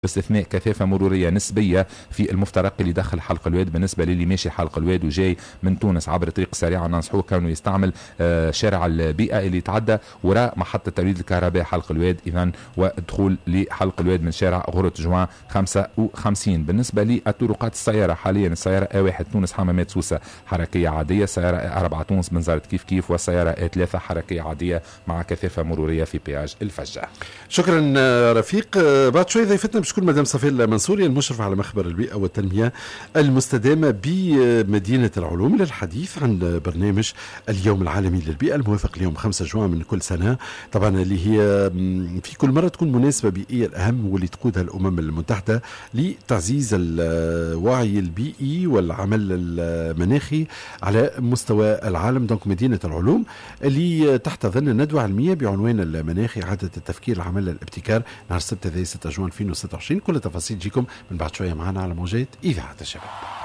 باستثناء كثافة مرورية نسبية في المفترق اللي داخل حلق الواد. بالنسبة للي ماشي حلق الواد وجاي من تونس عبر طريق السريعة ننصحوه كونه يستعمل شارع البيئة اللي يتعدى وراء محطة توليد الكهرباء حلق الواد إذن، والدخول لحلق الواد من شارع غرة جوان 55. بالنسبة للطرقات السيارة حاليا السيارة A1 تونس حمامات سوسة حركية عادية، السيارة A4 تونس بنزرت كيف والسيارة A3 حركية عادية مع كثافة مرورية في بياج الفجة. شكرا رفيق. بعد شوي ضيفتنا بتكون مدام صفية منصوري المشرفة على مخبر البيئة والتنمية المستدامة بمدينة العلوم للحديث عن برنامج اليوم العالمي للبيئة الموافق اليوم 5 جوان من كل سنة، طبعا اللي هي في كل مرة تكون مناسبة بيئية الأهم واللي تقودها الأمم المتحدة لتعزيز الوعي البيئي والعمل المناخي على مستوى العالم. دونك مدينة العلوم اللي تحتضن الندوة علمية بعنوان المناخ إعادة التفكير العمل الابتكار نهار السبت 6 جوان 2026. كل التفاصيل تجيكم من بعد شوية معنا على موجات إذاعة الشباب.